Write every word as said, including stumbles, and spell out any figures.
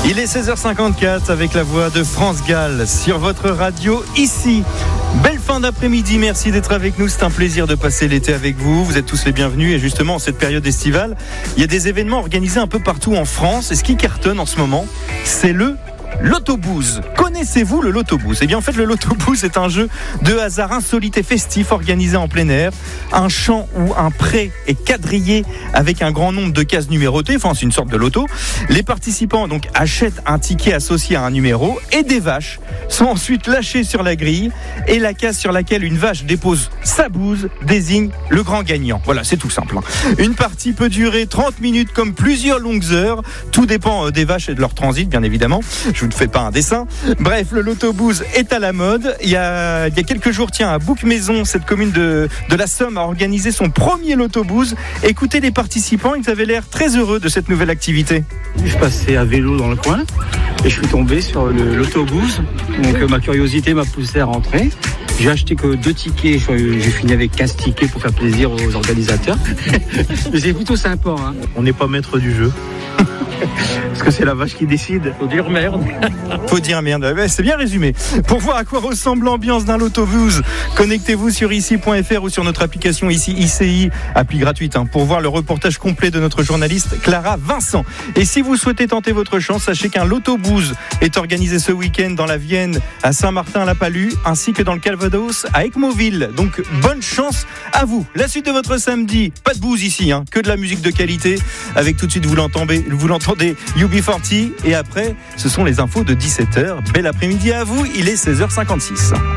Il est seize heures cinquante-quatre avec la voix de France Gall sur votre radio ici. Belle fin d'après-midi, merci d'être avec nous, c'est un plaisir de passer l'été avec vous, vous êtes tous les bienvenus et justement en cette période estivale, il y a des événements organisés un peu partout en France et ce qui cartonne en ce moment, c'est le Lotobooz. Connaissez-vous le Lotobooz ? Eh bien en fait le Lotobooz est un jeu de hasard insolite et festif organisé en plein air. Un champ où un pré est quadrillé avec un grand nombre de cases numérotées, enfin c'est une sorte de loto. Les participants donc achètent un ticket associé à un numéro et des vaches sont ensuite lâchées sur la grille et la case sur laquelle une vache dépose sa bouse désigne le grand gagnant. Voilà, c'est tout simple. Une partie peut durer trente minutes comme plusieurs longues heures. Tout dépend des vaches et de leur transit bien évidemment. Je vous ne fais pas un dessin. Bref, le Lotobooz est à la mode. Il y a, il y a quelques jours, tiens, à Bouc-Maison, cette commune de, de la Somme a organisé son premier Lotobooz. Écoutez les participants, ils avaient l'air très heureux de cette nouvelle activité. Je passais à vélo dans le coin et je suis tombé sur le Lotobooz. Donc ma curiosité m'a poussé à rentrer. J'ai acheté que deux tickets, j'ai fini avec quinze tickets pour faire plaisir aux organisateurs. Mais c'est plutôt sympa. Hein. On n'est pas maître du jeu. Parce que c'est la vache qui décide. Faut dire merde. Faut dire merde. Ouais, c'est bien résumé. Pour voir à quoi ressemble l'ambiance d'un Lotobooz, connectez-vous sur ici point f r ou sur notre application ici I C I, appli gratuite, hein, pour voir le reportage complet de notre journaliste Clara Vincent. Et si vous souhaitez tenter votre chance, sachez qu'un Lotobooz est organisé ce week-end dans la Vienne, à Saint-Martin-la-Palue, ainsi que dans le Calvados, à Ecmoville. Donc bonne chance à vous. La suite de votre samedi, pas de bouse ici, hein, que de la musique de qualité. Avec tout de suite, vous l'entendez, vous l'entendez, U B quarante. Et après, ce sont les infos de dix-sept heures. Bel après-midi à vous, il est seize heures cinquante-six.